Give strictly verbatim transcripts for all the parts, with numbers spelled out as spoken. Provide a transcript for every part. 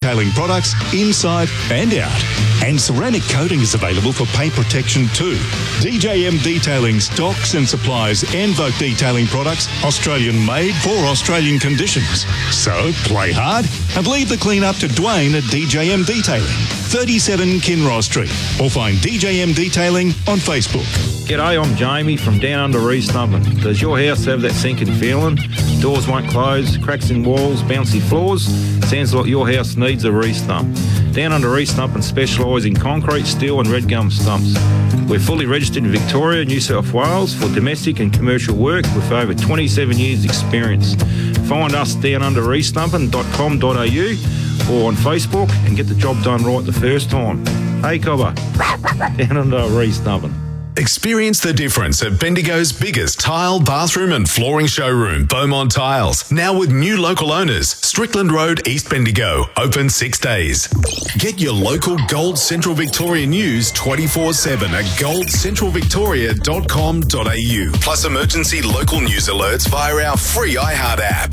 detailing products inside and out. And ceramic coating is available for paint protection too. D J M Detailing stocks and supplies Envoke detailing products, Australian made for Australian conditions. So play hard and leave the clean up to Dwayne at D J M Detailing, thirty-seven Kinross Street, or find D J M Detailing on Facebook. G'day, I'm Jamie from down under East Nubbin. Does your house have that sinking feeling? Doors won't close, cracks in walls, bouncy floors? Sounds like your house needs a re-stump. Down under East Nubbin specialise in concrete, steel and red gum stumps. We're fully registered in Victoria, New South Wales for domestic and commercial work with over twenty-seven years experience. Find us down under east nubbin dot com dot a u or on Facebook and get the job done right the first time. Hey Cobber, down under East Nubbin. Experience the difference at Bendigo's biggest tile, bathroom and flooring showroom, Beaumont Tiles. Now with new local owners, Strickland Road, East Bendigo, open six days. Get your local Gold Central Victoria news twenty-four seven at gold central victoria dot com dot a u. Plus emergency local news alerts via our free iHeart app.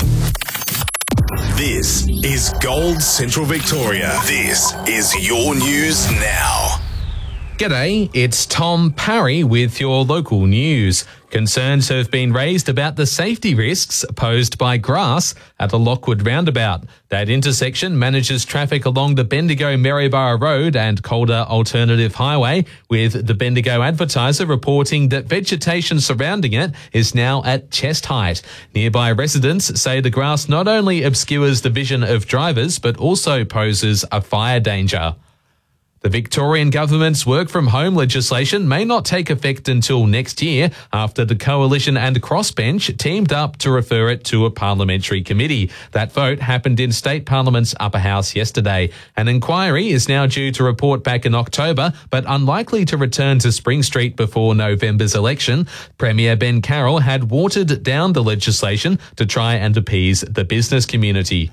This is Gold Central Victoria. This is your news now. G'day, it's Tom Parry with your local news. Concerns have been raised about the safety risks posed by grass at the Lockwood roundabout. That intersection manages traffic along the Bendigo-Maryborough Road and Calder Alternative Highway, with the Bendigo Advertiser reporting that vegetation surrounding it is now at chest height. Nearby residents say the grass not only obscures the vision of drivers but also poses a fire danger. The Victorian government's work-from-home legislation may not take effect until next year after the Coalition and Crossbench teamed up to refer it to a parliamentary committee. That vote happened in State Parliament's upper house yesterday. An inquiry is now due to report back in October, but unlikely to return to Spring Street before November's election. Premier Ben Carroll had watered down the legislation to try and appease the business community.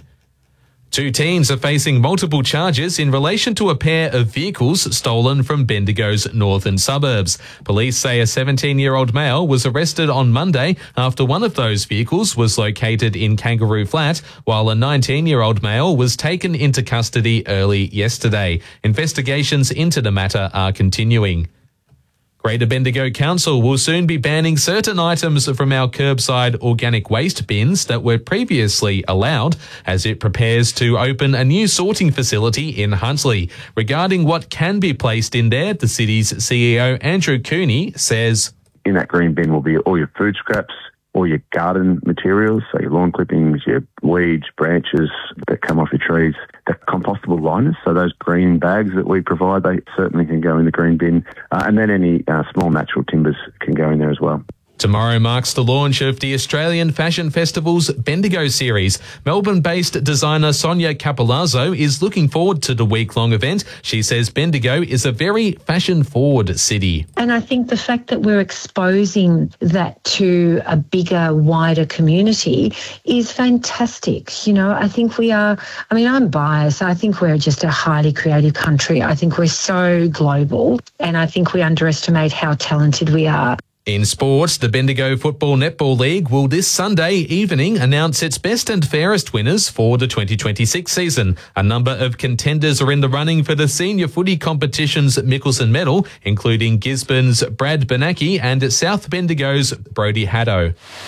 Two teens are facing multiple charges in relation to a pair of vehicles stolen from Bendigo's northern suburbs. Police say a seventeen-year-old male was arrested on Monday after one of those vehicles was located in Kangaroo Flat, while a nineteen-year-old male was taken into custody early yesterday. Investigations into the matter are continuing. Greater Bendigo Council will soon be banning certain items from our curbside organic waste bins that were previously allowed as it prepares to open a new sorting facility in Huntly. Regarding what can be placed in there, the city's C E O Andrew Cooney says, in that green bin will be all your food scraps, all your garden materials, so your lawn clippings, your weeds, branches that come off your trees, the compostable liners, so those green bags that we provide, they certainly can go in the green bin, uh, and then any uh, small natural timbers can go in there as well. Tomorrow marks the launch of the Australian Fashion Festival's Bendigo series. Melbourne-based designer Sonia Capolazzo is looking forward to the week-long event. She says Bendigo is a very fashion-forward city. And I think the fact that we're exposing that to a bigger, wider community is fantastic. You know, I think we are, I mean, I'm biased. I think we're just a highly creative country. I think we're so global, and I think we underestimate how talented we are. In sports, the Bendigo Football Netball League will this Sunday evening announce its best and fairest winners for the twenty twenty-six season. A number of contenders are in the running for the senior footy competition's Mickelson Medal, including Gisborne's Brad Benaki and South Bendigo's Brody Haddo.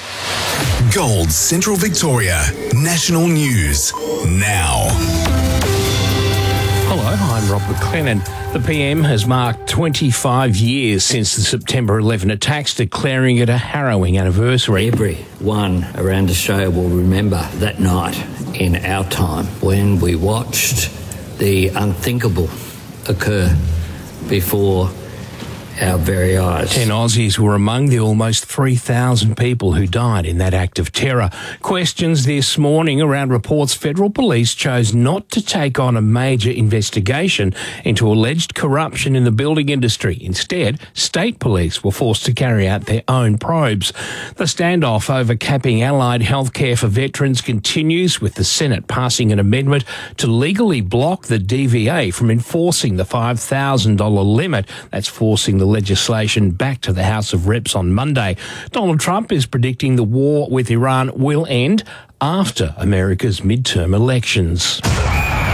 Gold Central Victoria National News now. Hello, I'm Rob McLennan. The P M has marked twenty-five years since the September eleven attacks, declaring it a harrowing anniversary. Everyone around Australia will remember that night in our time when we watched the unthinkable occur before our very eyes. Ten Aussies were among the almost three thousand people who died in that act of terror. Questions this morning around reports federal police chose not to take on a major investigation into alleged corruption in the building industry. Instead, state police were forced to carry out their own probes. The standoff over capping allied healthcare for veterans continues, with the Senate passing an amendment to legally block the D V A from enforcing the five thousand dollars limit. That's forcing the legislation back to the House of Reps on Monday. Donald Trump is predicting the war with Iran will end after America's midterm elections.